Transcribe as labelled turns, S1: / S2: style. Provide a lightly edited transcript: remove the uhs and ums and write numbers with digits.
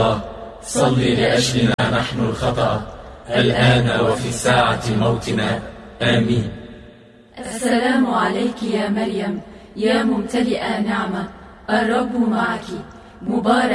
S1: صل لأجلنا نحن الخطأ الآن وفي ساعة موتنا. آمين.
S2: السلام عليك يا مريم، يا ممتلئة نعمة، الرب معك، مبارك